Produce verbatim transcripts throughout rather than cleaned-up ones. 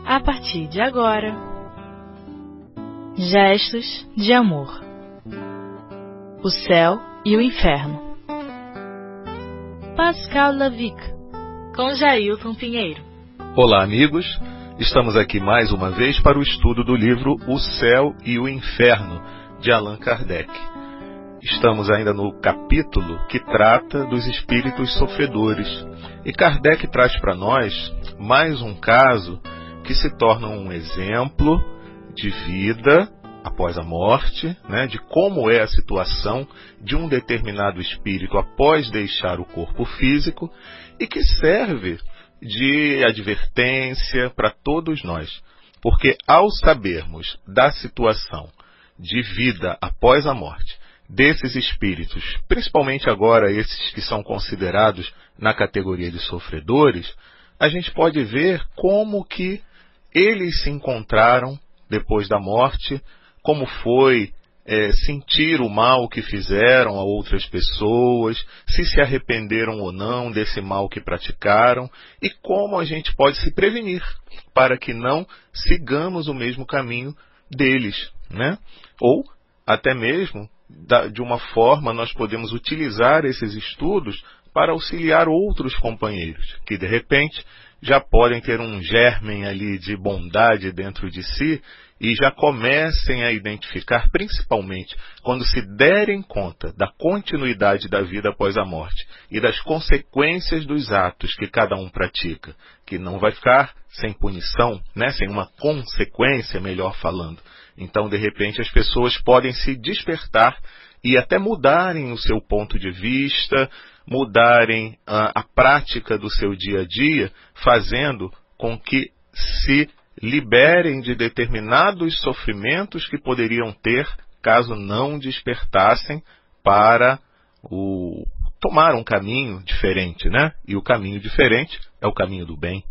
a partir de agora. Gestos de amor. O céu e o inferno. Pascal Lavic, com Jailton Pinheiro. Olá, amigos. Estamos aqui mais uma vez para o estudo do livro O Céu e o Inferno, de Allan Kardec. Estamos ainda no capítulo que trata dos espíritos sofredores. E Kardec traz para nós mais um caso que se torna um exemplo de vida após a morte, né, de como é a situação de um determinado espírito após deixar o corpo físico e que serve de advertência para todos nós. Porque ao sabermos da situação de vida após a morte desses espíritos, principalmente agora esses que são considerados na categoria de sofredores, a gente pode ver como que eles se encontraram depois da morte, como foi é, sentir o mal que fizeram a outras pessoas, se se arrependeram ou não desse mal que praticaram, e como a gente pode se prevenir para que não sigamos o mesmo caminho deles, né? Ou até mesmo de uma forma nós podemos utilizar esses estudos para auxiliar outros companheiros, que de repente já podem ter um germen ali de bondade dentro de si e já comecem a identificar, principalmente quando se derem conta da continuidade da vida após a morte e das consequências dos atos que cada um pratica, que não vai ficar sem punição, né? Sem uma consequência, melhor falando. Então, de repente, as pessoas podem se despertar e até mudarem o seu ponto de vista, mudarem a, a prática do seu dia a dia, fazendo com que se liberem de determinados sofrimentos que poderiam ter caso não despertassem para o, tomar um caminho diferente, né? E o caminho diferente é o caminho do bem.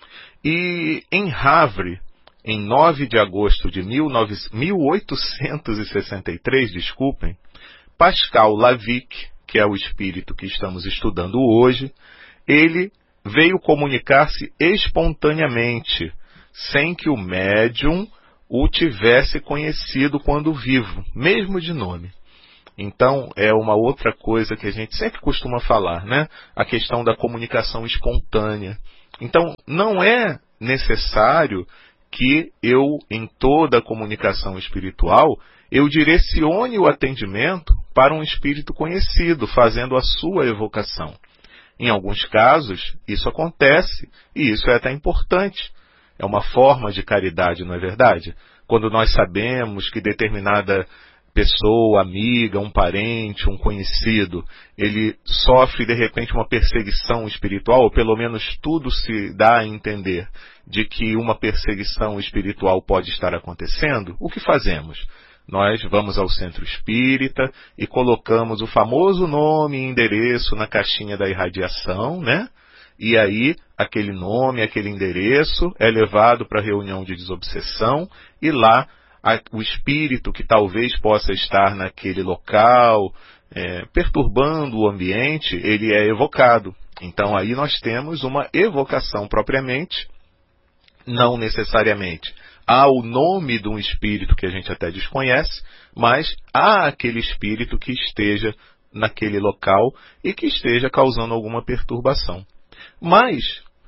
E em Havre, em nove de agosto de mil oitocentos e sessenta e três, desculpem, Pascal Lavic, que é o espírito que estamos estudando hoje, ele veio comunicar-se espontaneamente, sem que o médium o tivesse conhecido quando vivo, mesmo de nome. Então, é uma outra coisa que a gente sempre costuma falar, né? A questão da comunicação espontânea. Então, não é necessário que eu, em toda a comunicação espiritual, eu direcione o atendimento para um espírito conhecido, fazendo a sua evocação. Em alguns casos, isso acontece, e isso é até importante. É uma forma de caridade, não é verdade? Quando nós sabemos que determinada pessoa, amiga, um parente, um conhecido, ele sofre de repente uma perseguição espiritual, ou pelo menos tudo se dá a entender de que uma perseguição espiritual pode estar acontecendo, o que fazemos? Nós vamos ao centro espírita e colocamos o famoso nome e endereço na caixinha da irradiação, né? E aí, aquele nome, aquele endereço é levado para a reunião de desobsessão e lá a, o espírito que talvez possa estar naquele local, é, perturbando o ambiente, ele é evocado. Então aí nós temos uma evocação propriamente, não necessariamente há o nome de um espírito que a gente até desconhece, mas há aquele espírito que esteja naquele local e que esteja causando alguma perturbação. Mas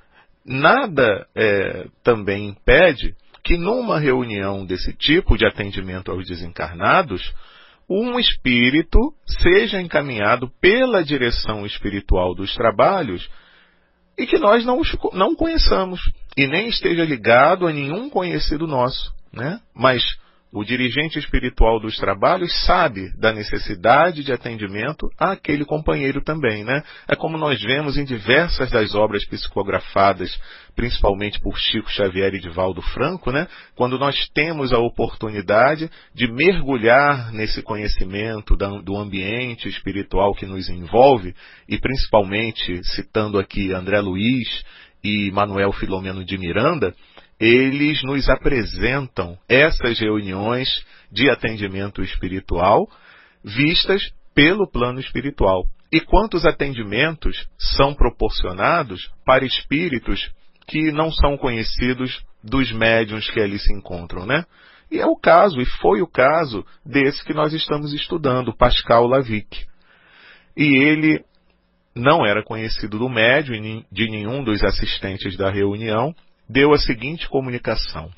nada é, também impede que numa reunião desse tipo de atendimento aos desencarnados, um espírito seja encaminhado pela direção espiritual dos trabalhos e que nós não, não conheçamos e nem esteja ligado a nenhum conhecido nosso, né? Mas o dirigente espiritual dos trabalhos sabe da necessidade de atendimento àquele companheiro também, né? É como nós vemos em diversas das obras psicografadas, principalmente por Chico Xavier e Divaldo Franco, né? Quando nós temos a oportunidade de mergulhar nesse conhecimento do ambiente espiritual que nos envolve, e principalmente, citando aqui André Luiz e Manuel Filomeno de Miranda, eles nos apresentam essas reuniões de atendimento espiritual vistas pelo plano espiritual. E quantos atendimentos são proporcionados para espíritos que não são conhecidos dos médiuns que ali se encontram, né? E é o caso, e foi o caso desse que nós estamos estudando, Pascal Lavic. E ele não era conhecido do médium e de nenhum dos assistentes da reunião, deu a seguinte comunicação: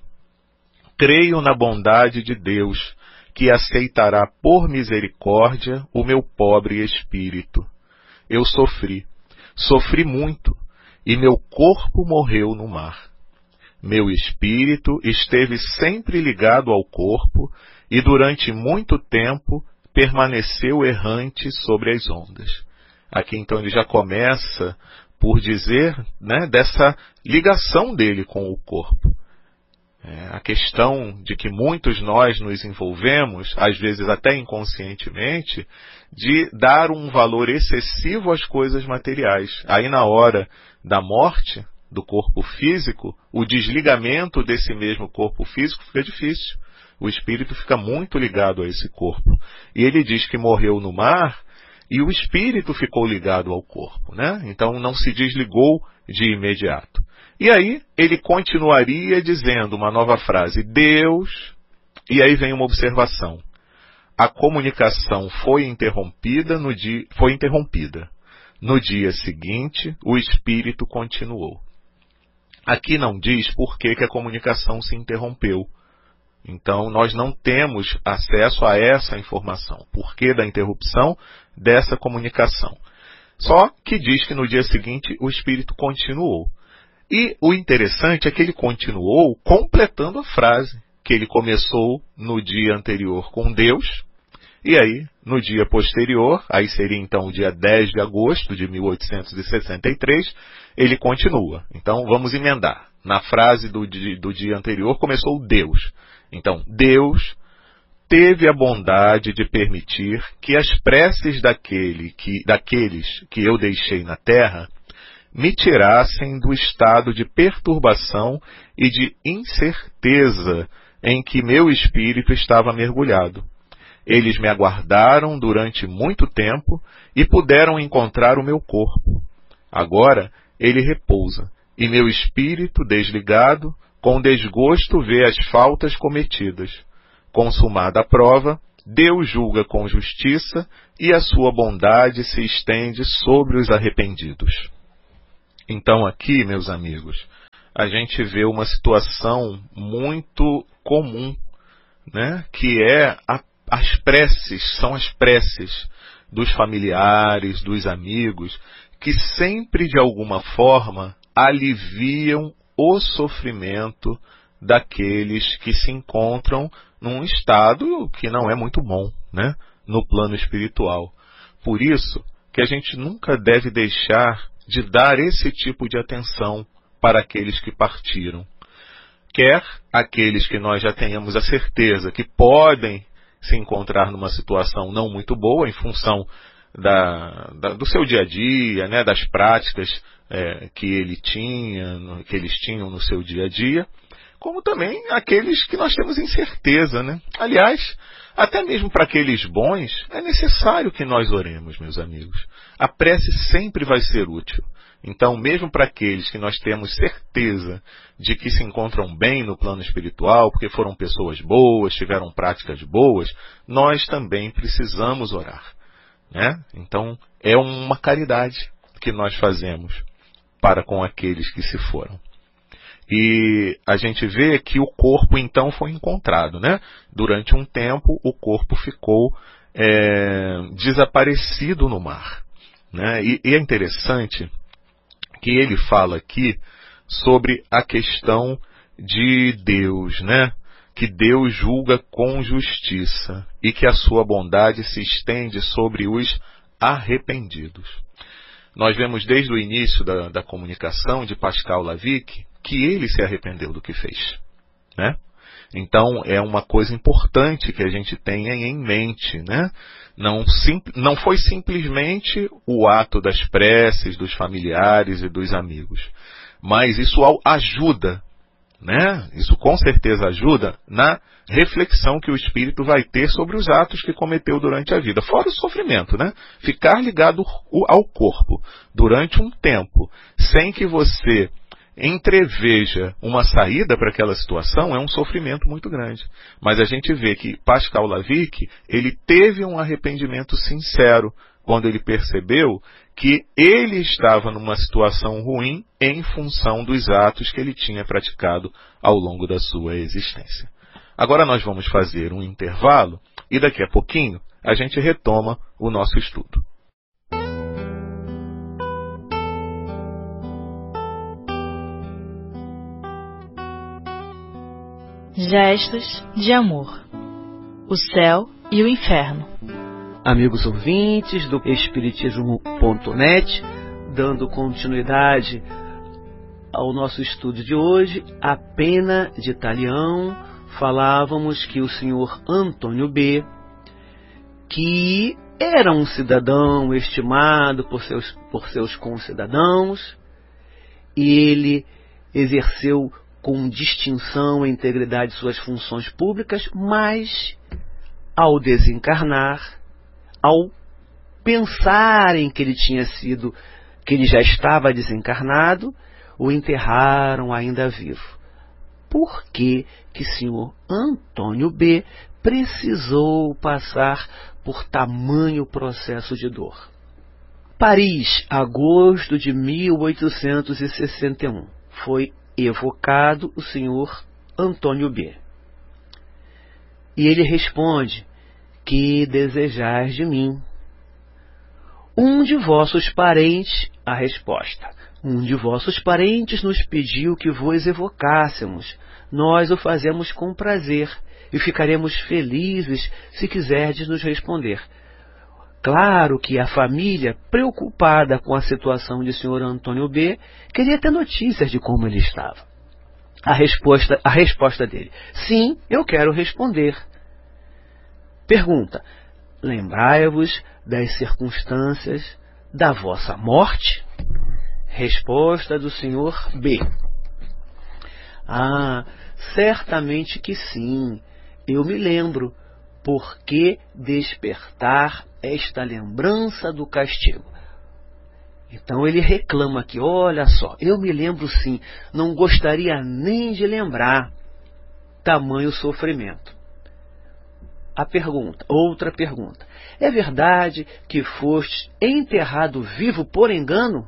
creio na bondade de Deus, que aceitará por misericórdia o meu pobre espírito. Eu sofri, sofri muito, e meu corpo morreu no mar. Meu espírito esteve sempre ligado ao corpo e durante muito tempo permaneceu errante sobre as ondas. Aqui então ele já começa por dizer, né, dessa ligação dele com o corpo. É, a questão de que muitos nós nos envolvemos, às vezes até inconscientemente, de dar um valor excessivo às coisas materiais. Aí na hora da morte do corpo físico, o desligamento desse mesmo corpo físico fica difícil. O espírito fica muito ligado a esse corpo. E ele diz que morreu no mar e o espírito ficou ligado ao corpo, né? Então não se desligou de imediato. E aí ele continuaria dizendo uma nova frase: Deus... E aí vem uma observação. A comunicação foi interrompida no dia... Foi interrompida. No dia seguinte, o espírito continuou. Aqui não diz por que que a comunicação se interrompeu. Então, nós não temos acesso a essa informação. Por que da interrupção dessa comunicação? Só que diz que no dia seguinte o espírito continuou. E o interessante é que ele continuou completando a frase, que ele começou no dia anterior com Deus, e aí, no dia posterior, aí seria então o dia dez de agosto de mil oitocentos e sessenta e três, ele continua. Então, vamos emendar. Na frase do, do dia anterior começou Deus. Então, Deus teve a bondade de permitir que as preces daquele que, daqueles que eu deixei na terra me tirassem do estado de perturbação e de incerteza em que meu espírito estava mergulhado. Eles me aguardaram durante muito tempo e puderam encontrar o meu corpo. Agora ele repousa, e meu espírito, desligado, com desgosto vê as faltas cometidas. Consumada a prova, Deus julga com justiça e a sua bondade se estende sobre os arrependidos. Então aqui, meus amigos, a gente vê uma situação muito comum, né? Que é a, as preces, são as preces dos familiares, dos amigos, que sempre de alguma forma aliviam o sofrimento daqueles que se encontram num estado que não é muito bom, né? No plano espiritual. Por isso que a gente nunca deve deixar de dar esse tipo de atenção para aqueles que partiram. Quer aqueles que nós já tenhamos a certeza que podem se encontrar numa situação não muito boa em função da, da, do seu dia a dia, né, das práticas é, que ele tinha, que eles tinham no seu dia a dia, como também aqueles que nós temos incerteza, né? Aliás, até mesmo para aqueles bons, é necessário que nós oremos, meus amigos. A prece sempre vai ser útil. Então, mesmo para aqueles que nós temos certeza de que se encontram bem no plano espiritual, porque foram pessoas boas, tiveram práticas boas, nós também precisamos orar, né? Então, é uma caridade que nós fazemos para com aqueles que se foram. E a gente vê que o corpo então foi encontrado, né? Durante um tempo o corpo ficou é, desaparecido no mar, né? E, e é interessante que ele fala aqui sobre a questão de Deus, né? Que Deus julga com justiça e que a sua bondade se estende sobre os arrependidos. Nós vemos desde o início da, da comunicação de Pascal Lavic que ele se arrependeu do que fez, né? Então é uma coisa importante que a gente tenha em mente, né? Não, sim, não foi simplesmente o ato das preces dos familiares e dos amigos, mas isso ajuda, né? Isso com certeza ajuda na reflexão que o espírito vai ter sobre os atos que cometeu durante a vida, fora o sofrimento, né? Ficar ligado ao corpo durante um tempo, sem que você entreveja uma saída para aquela situação, é um sofrimento muito grande. Mas a gente vê que Pascal Lavic, ele teve um arrependimento sincero quando ele percebeu que ele estava numa situação ruim em função dos atos que ele tinha praticado ao longo da sua existência. Agora nós vamos fazer um intervalo e daqui a pouquinho a gente retoma o nosso estudo. Gestos de amor. O céu e o inferno. Amigos ouvintes do Espiritismo ponto net, dando continuidade ao nosso estudo de hoje, a pena de Talião, falávamos que o senhor Antônio B., que era um cidadão estimado por seus, por seus concidadãos, e ele exerceu com distinção e integridade suas funções públicas, mas ao desencarnar, ao pensarem que ele tinha sido, que ele já estava desencarnado, o enterraram ainda vivo. Por que que senhor Antônio B. precisou passar por tamanho processo de dor? Paris, agosto de mil oitocentos e sessenta e um. Foi evocado o senhor Antônio B. E ele responde: que desejais de mim? Um de vossos parentes, a resposta, um de vossos parentes nos pediu que vos evocássemos. Nós o fazemos com prazer e ficaremos felizes se quiserdes nos responder. Claro que a família, preocupada com a situação de senhor Antônio B., queria ter notícias de como ele estava. A resposta, a resposta dele: sim, eu quero responder. Pergunta: lembrai-vos das circunstâncias da vossa morte? Resposta do senhor B. Ah, certamente que sim, eu me lembro. Por que despertar esta lembrança do castigo? Então ele reclama aqui: olha só, eu me lembro sim, não gostaria nem de lembrar. Tamanho sofrimento. A pergunta, outra pergunta: é verdade que foste enterrado vivo por engano?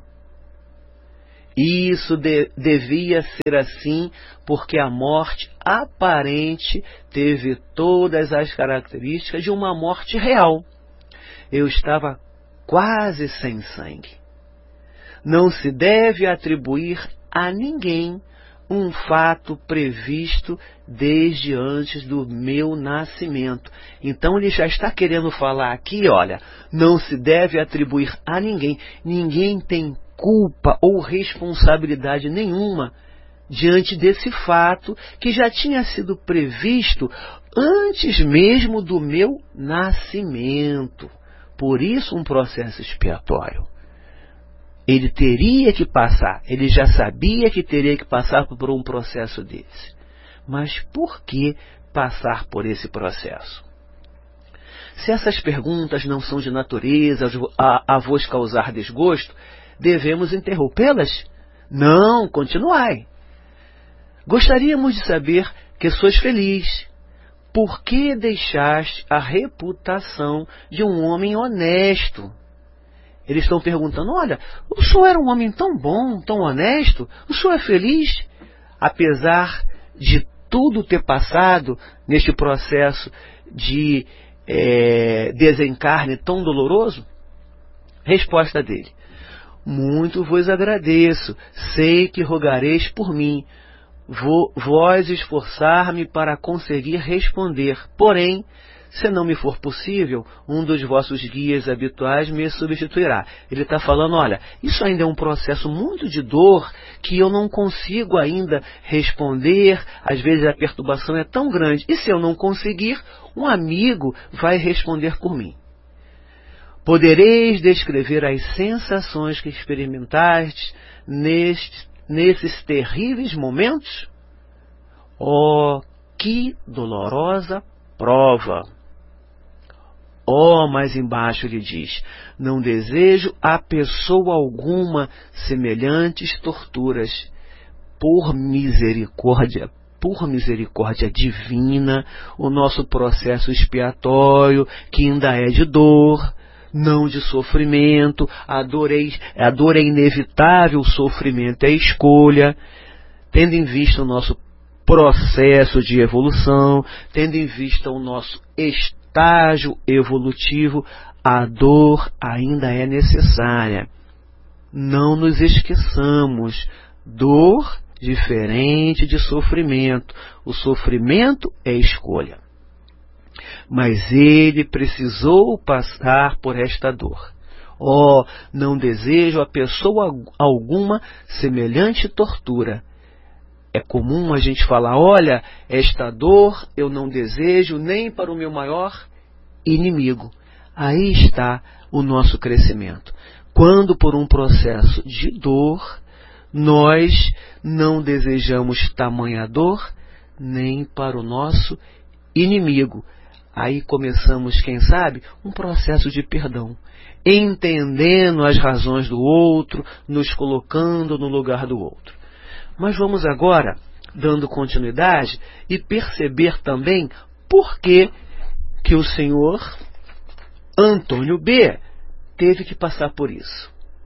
Isso de, devia ser assim porque a morte aparente teve todas as características de uma morte real. Eu estava quase sem sangue. Não se deve atribuir a ninguém um fato previsto desde antes do meu nascimento. Então ele já está querendo falar aqui, olha, não se deve atribuir a ninguém. Ninguém tem culpa ou responsabilidade nenhuma diante desse fato que já tinha sido previsto antes mesmo do meu nascimento. Por isso um processo expiatório. Ele teria que passar, ele já sabia que teria que passar por um processo desse. Mas por que passar por esse processo? Se essas perguntas não são de natureza a, a vos causar desgosto, devemos interrompê-las? Não, continuai. Gostaríamos de saber que sois feliz. Por que deixaste a reputação de um homem honesto? Eles estão perguntando: olha, o senhor era um homem tão bom, tão honesto, o senhor é feliz? Apesar de tudo ter passado neste processo de é, desencarne tão doloroso? Resposta dele: muito vos agradeço, sei que rogareis por mim, vou vós esforçar-me para conseguir responder, porém, se não me for possível, um dos vossos guias habituais me substituirá. Ele está falando: olha, isso ainda é um processo muito de dor que eu não consigo ainda responder, às vezes a perturbação é tão grande, e se eu não conseguir, um amigo vai responder por mim. Podereis descrever as sensações que experimentastes nestes, nesses terríveis momentos? Oh, que dolorosa prova! Oh, mais embaixo ele diz: não desejo a pessoa alguma semelhantes torturas, por misericórdia, por misericórdia divina, o nosso processo expiatório, que ainda é de dor, não de sofrimento. A dor é, a dor é inevitável, o sofrimento é escolha. Tendo em vista o nosso processo de evolução, tendo em vista o nosso estágio evolutivo, a dor ainda é necessária. Não nos esqueçamos, dor diferente de sofrimento. O sofrimento é escolha. Mas ele precisou passar por esta dor. Oh, não desejo a pessoa alguma semelhante tortura. É comum a gente falar, olha, esta dor eu não desejo nem para o meu maior inimigo. Aí está o nosso crescimento. Quando por um processo de dor, nós não desejamos tamanha dor nem para o nosso inimigo. Aí começamos, quem sabe, um processo de perdão, entendendo as razões do outro, nos colocando no lugar do outro. Mas vamos agora, dando continuidade, e perceber também por que que o senhor Antônio B. teve que passar por isso.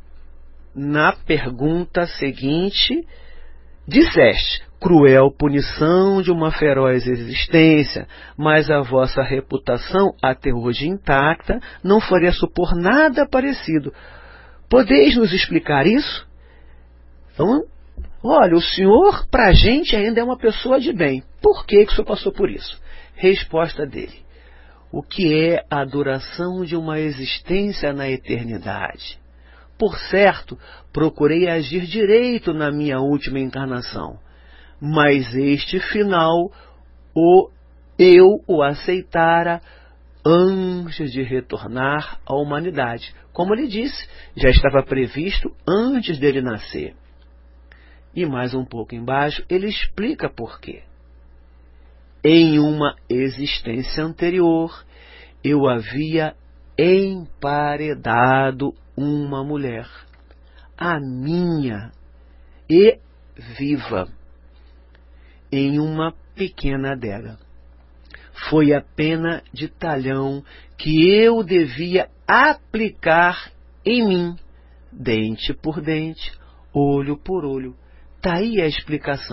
Na pergunta seguinte, disseste, cruel punição de uma feroz existência, mas a vossa reputação, até hoje intacta, não faria supor nada parecido. Podeis nos explicar isso? Então, olha, o senhor, para a gente, ainda é uma pessoa de bem. Por que que o senhor passou por isso? Resposta dele. O que é a duração de uma existência na eternidade? Por certo, procurei agir direito na minha última encarnação, mas este final o eu o aceitara antes de retornar à humanidade. Como ele disse, já estava previsto antes dele nascer. E mais um pouco embaixo, ele explica por quê. Em uma existência anterior, eu havia emparedado uma mulher, a minha, e viva, em uma pequena adega. Foi a pena de talhão que eu devia aplicar em mim, dente por dente, olho por olho. Daí a explicação.